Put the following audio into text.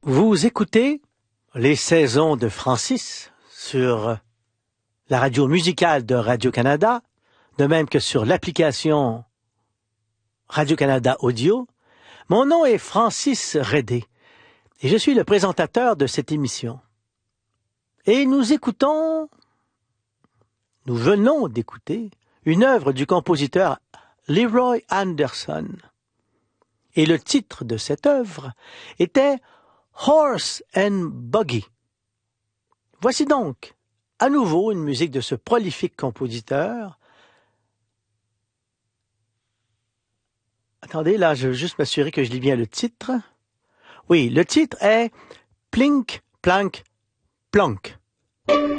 Vous écoutez les saisons de Francis sur la radio musicale de Radio-Canada, de même que sur l'application Radio-Canada Audio. Mon nom est Francis Redé et je suis le présentateur de cette émission. Et nous venons d'écouter une œuvre du compositeur Leroy Anderson. Et le titre de cette œuvre était Horse and Buggy. Voici donc à nouveau une musique de ce prolifique compositeur. Attendez, là, je veux juste m'assurer que je lis bien le titre. Oui, le titre est Plink, Plank, Plonk.